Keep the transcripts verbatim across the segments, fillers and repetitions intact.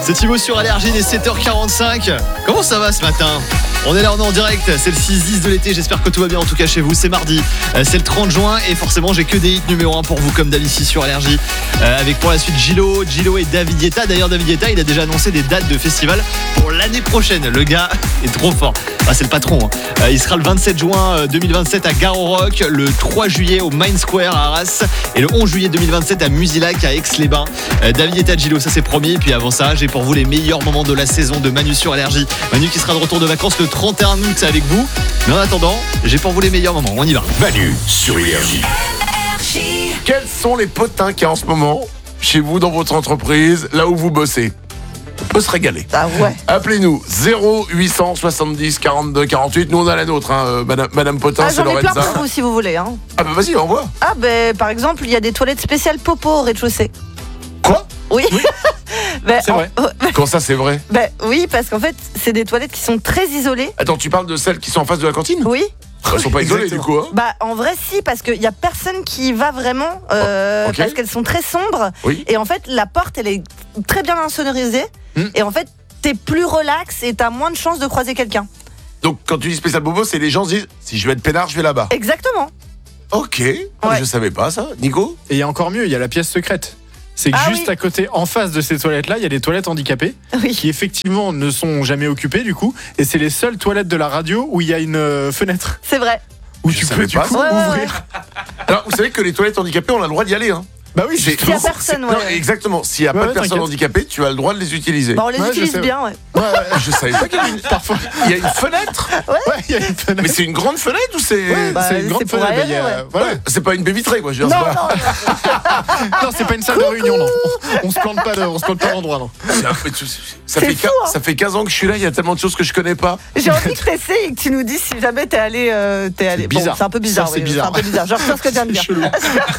C'est Thibaut sur Allergie, il est sept heures quarante-cinq. Comment ça va ce matin ? On est là, on est en direct, c'est le six dix de l'été, j'espère que tout va bien en tout cas chez vous. C'est mardi, c'est le trente juin et forcément j'ai que des hits numéro un pour vous comme d'habitude sur Allergie. euh, Avec pour la suite Gilo, Gilo et David Guetta. D'ailleurs David Guetta il a déjà annoncé des dates de festival pour l'année prochaine. Le gars est trop fort, ah, c'est le patron hein. euh, Il sera le vingt-sept juin deux mille vingt-sept à Gare au Rock, le trois juillet au Main Square à Arras et le onze juillet deux mille vingt-sept à Musilac à Aix-les-Bains. euh, David Guetta, Gilo, ça c'est promis. Et puis avant ça j'ai pour vous les meilleurs moments de la saison de Manu sur Allergie. Manu qui sera de retour de vacances le trente et un août avec vous. Mais en attendant, j'ai pour vous les meilleurs moments. On y va. Manu sur Énergie. Quels sont les potins qu'il y a en ce moment chez vous, dans votre entreprise, là où vous bossez ? On peut se régaler. Ah ouais. Appelez-nous zéro huit cent soixante-dix quarante-deux quarante-huit. Nous on a la nôtre, hein, euh, Madame, Madame Potin, Ah, c'est j'en ai plein Lorenza. pour vous si vous voulez. Hein. Ah bah vas-y, envoie. Ah ben par exemple, il y a des toilettes spéciales popo au rez-de-chaussée. Quoi ? Oui. Ben, C'est en- vrai. Quand ça c'est vrai ? ben oui, parce qu'en fait, c'est des toilettes qui sont très isolées. Attends, tu parles de celles qui sont en face de la cantine ? Oui. Elles sont pas isolées du coup, hein ? Bah en vrai si, parce qu'il y a personne qui y va vraiment, euh, Oh, ok. parce qu'elles sont très sombres. Oui. Et en fait, la porte, elle est très bien insonorisée. Hmm. Et en fait, t'es plus relax et t'as moins de chances de croiser quelqu'un. Donc quand tu dis spécial bobo, c'est les gens se disent si je vais être peinard, je vais là-bas. Exactement. Ok, Ah, Ouais. je savais pas ça. Nico ? Et il y a encore mieux, il y a la pièce secrète. C'est que Ah juste oui. à côté, en face de ces toilettes-là, il y a des toilettes handicapées Oui. qui effectivement ne sont jamais occupées du coup. Et c'est les seules toilettes de la radio où il y a une euh, fenêtre. C'est vrai. Où Je tu savais peux du pas coup ça. Ouais, ouais, ouvrir. Alors vous savez que les toilettes handicapées, on a le droit d'y aller, hein ? Bah oui, C'est- S'il y a justement. personne, Non, ouais. exactement. S'il n'y a Ouais, pas de ouais, personne t'inquiète. handicapée, tu as le droit de les utiliser. Bah, on les Ouais, je utilise sais. bien, ouais. Ouais, ouais, Je savais pas qu'il y avait une... parfois. Il y a une fenêtre. Ouais, il y a une fenêtre. Mais c'est une grande fenêtre ou c'est... Ouais, bah, c'est une grande c'est pour fenêtre. bah, il y a- aérer, ouais. voilà. Ouais, c'est pas une baie vitrée, quoi. Je veux dire, Non, c'est pas- non, Non, c'est pas une salle de réunion, non. On, on se plante pas, de- on se plante pas d'endroit, non. c'est un peu- ça, C'est fait fou, quin- hein. ça fait quinze ans que je suis là, il y a tellement de choses que je connais pas. j'ai envie que t'essayes et que tu nous dises si jamais t'es allé. Euh, t'es allé. Bon, bizarre. c'est un peu bizarre. Ça, c'est oui, bizarre. un peu bizarre. Je retiens ce que tu viens de dire. Chelou. Non,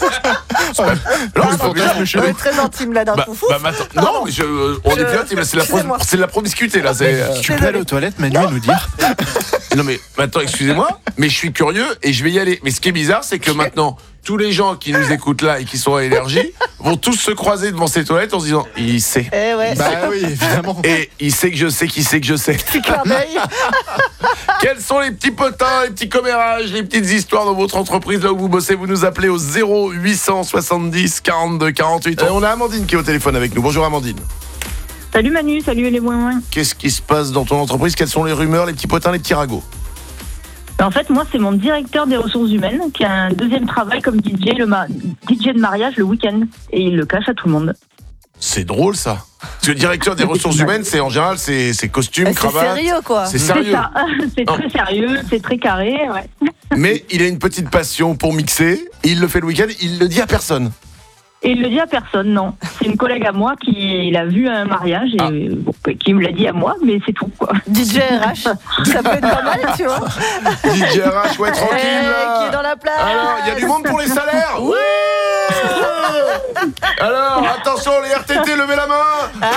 c'est pas bizarre. fantasme chelou. On est très intime là d'un Bah, coup. Fou. bah, maintenant- non, Pardon. mais je, euh, on Je- est bien, mais c'est la, pro- Excusez-moi. c'est de la promiscuité là. C'est, euh, Tu peux aller aux toilettes, Manu, et nous dire. Non mais maintenant, excusez-moi, mais je suis curieux et je vais y aller. Mais ce qui est bizarre, c'est que maintenant, tous les gens qui nous écoutent là et qui sont à Énergie vont tous se croiser devant ces toilettes en se disant, il sait. Eh ouais. Bah oui, évidemment. Et il sait que je sais qu'il sait que je sais. Petit clin d'œil. Quels sont les petits potins, les petits commérages, les petites histoires dans votre entreprise là où vous bossez? Vous nous appelez au zéro huit cent soixante-dix quarante-deux quarante-huit. Euh, on a Amandine qui est au téléphone avec nous. Bonjour Amandine. Salut Manu, salut les moins. Qu'est-ce qui se passe dans ton entreprise? Quelles sont les rumeurs, les petits potins, les petits ragots? En fait, moi, c'est mon directeur des ressources humaines qui a un deuxième travail comme D J, le ma- D J de mariage le week-end. Et il le cache à tout le monde. C'est drôle ça. Parce que le directeur des ressources humaines, c'est en général, c'est, c'est costume, C'est cravate. sérieux quoi. C'est C'est sérieux. ça. C'est Non. très sérieux, c'est très carré. Ouais. Mais il a une petite passion pour mixer. Il le fait le week-end, il le dit à personne. Et il le dit à personne, non. C'est une collègue à moi qui l'a vu à un mariage et Ah. bon, qui me l'a dit à moi, mais c'est tout, quoi. D J R H, ça peut être pas mal, tu vois. D J R H, ouais, tranquille Eh, là. qui est dans la place. Alors, il y a du monde pour les salaires. Oui. Alors, attention, les R T T, levez la main.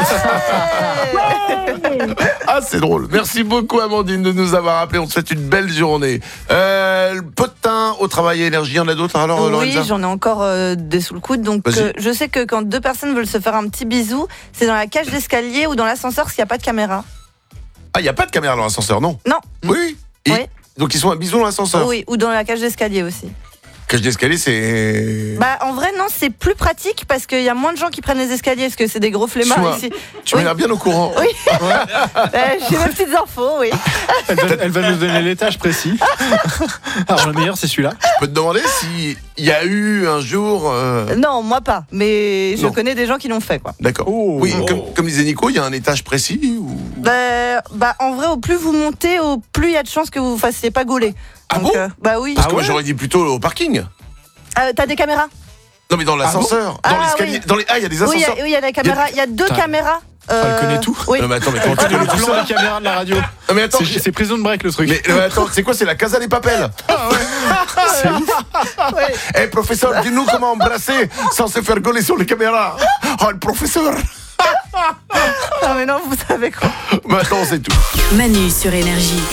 Eh. Ah, c'est drôle. Merci beaucoup, Amandine, de nous avoir appelé. On te souhaite une belle journée. Euh, le potin au travail et énergie, il y en a d'autres alors, Oui, Lorenza? j'en ai encore euh, des sous le coude. Donc, Vas-y. euh, je sais que quand deux personnes veulent se faire un petit bisou, c'est dans la cage d'escalier ou dans l'ascenseur s'il n'y a pas de caméra. Ah, il n'y a pas de caméra dans l'ascenseur, non? Non. Oui. Et- Oui. Donc, ils sont à bisous dans l'ascenseur. Oui, ou dans la cage d'escalier aussi. Cage d'escalier, c'est. Bah, en vrai, non, c'est plus pratique parce qu'il y a moins de gens qui prennent les escaliers parce que c'est des gros flemmards Suis-moi. ici. Tu m'as Oui. l'air bien au courant. Oui. Euh, J'ai mes petites infos, oui. Elle va, elle va nous donner l'étage précis. Alors le meilleur, c'est celui-là. Je peux te demander s'il y a eu un jour. euh, Non, moi pas, mais je Non. connais des gens qui l'ont fait, quoi. D'accord. Oh. Oui, comme, comme disait Nico, il y a un étage précis ou... Bah, bah, en vrai, au plus vous montez, au plus il y a de chances que vous vous fassiez pas gauler. Ah Donc, bon euh, Bah oui. Parce Ah que moi ouais j'aurais dit plutôt au parking. Euh, T'as des caméras? Non mais dans l'ascenseur, Ah dans bon l'escalier, Ah oui. dans les ah il y a des Oui, il y a- ascenseurs. oui, il y a des caméras. Il y a deux Putain. caméras. Elle euh, connaît tout. Oui. Non mais attends, mais comment tu C'est connais le tout plan ça? des caméras de la radio. Non mais attends, C'est c'est prison de break le truc. mais, mais attends, c'est quoi? C'est la Casa des Papel. C'est ouf. Ouais. Eh professeur, dis-nous comment embrasser sans se faire gauler sur les caméras. Oh le professeur. Non mais non, vous savez quoi. Maintenant c'est tout. Manu sur Énergie.